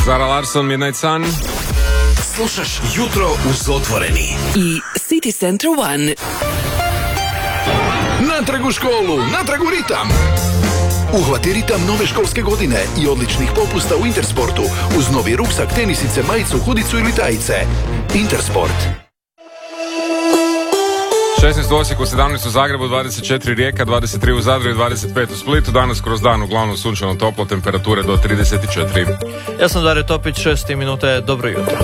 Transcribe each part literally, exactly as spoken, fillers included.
Zara Larsson, Midnight Sun. Slušaš Jutro uz Otvoreni i City Center One. Natrag u školu, natrag u ritam. Uhvati ritam nove školske godine i odličnih popusta u Intersportu uz novi ruksak, tenisice, majicu, hudicu ili tajice. Intersport. šesnaest u Osijeku, sedamnaest u Zagrebu, dvadeset četiri Rijeka, dvadeset tri u Zadru i dvadeset pet u Splitu. Danas kroz dan uglavnom sunčano toplo, temperature do trideset četiri. Ja sam Dario Topić, šest minute, dobro jutro.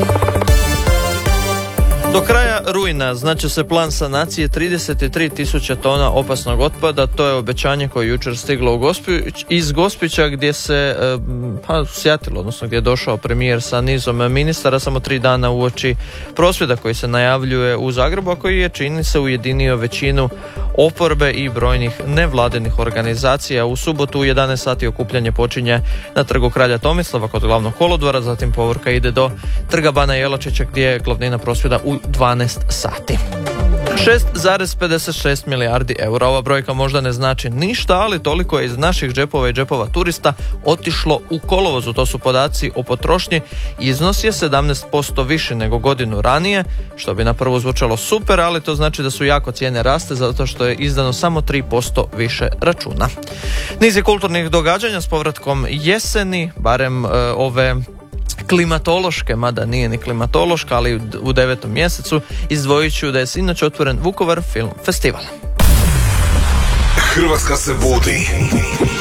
Do kraja rujna znače se plan sanacije trideset tri tisuće tona opasnog otpada. To je obećanje koje je jučer stiglo u Gospić, iz Gospića gdje se pa, sjatilo, odnosno gdje je došao premijer sa nizom ministara samo tri dana uoči prosvjeda koji se najavljuje u Zagrebu, a koji je, čini se, ujedinio većinu oporbe i brojnih nevladinih organizacija. U subotu u jedanaest sati okupljanje počinje na trgu Kralja Tomislava kod glavnog kolodvora, zatim povorka ide do trga Bana Jelačića gdje je glavnina prosvjeda u dvanaest sati. šest zarez pedeset šest milijardi eura. Ova brojka možda ne znači ništa, ali toliko je iz naših džepova i džepova turista otišlo u kolovozu. To su podaci o potrošnji. Iznos je sedamnaest posto više nego godinu ranije, što bi na prvu zvučalo super, ali to znači da su jako cijene raste zato što je izdano samo tri posto više računa. Niz je kulturnih događanja s povratkom jeseni, barem e, ove klimatološke, mada nije ni klimatološka, ali u devetom mjesecu izdvojit ću da je sinoć otvoren Vukovar Film Festival. Hrvatska se budi.